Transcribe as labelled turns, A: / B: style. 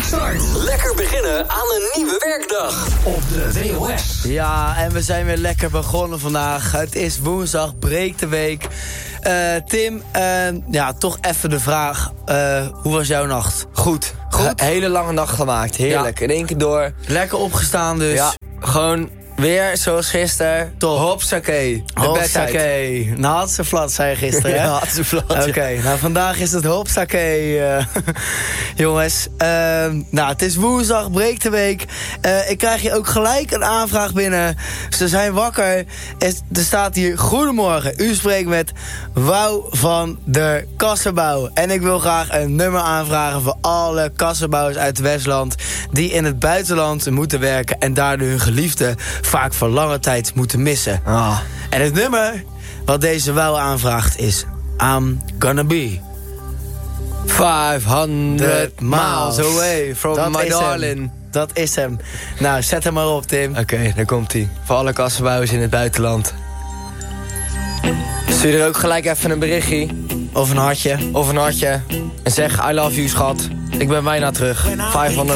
A: start. Lekker beginnen aan een nieuwe werkdag op de WOS.
B: Ja, en we zijn weer lekker begonnen vandaag. Het is woensdag, breekt de week. Tim, toch even de vraag. Hoe was jouw nacht?
C: Goed. Hele lange nacht gemaakt. Heerlijk.
B: Ja.
C: In één keer door.
B: Lekker opgestaan dus.
C: Ja, gewoon weer zoals gisteren.
B: Top.
C: Hopsakee.
B: Hopsakee. Nou had ze flat, zei je gisteren, hè?
C: Ja, had ze flat.
B: Oké, nou vandaag is het hopsakee. Jongens, het is woensdag, breekt de week. Ik krijg hier ook gelijk een aanvraag binnen. Ze zijn wakker. Er staat hier: goedemorgen, u spreekt met Wou van der Kassenbouw. En ik wil graag een nummer aanvragen voor alle kassenbouwers uit Westland die in het buitenland moeten werken en daardoor hun geliefde vaak voor lange tijd moeten missen. En het nummer wat deze Wou aanvraagt is I'm Gonna Be 500 miles away from my darling. Dat is hem. Nou, zet hem maar op, Tim.
C: Oké, daar komt hij. Voor alle kassenbouwers in het buitenland. Stuur er ook gelijk even een berichtje.
B: Of een hartje.
C: En zeg I love you, schat. Ik ben bijna terug. 500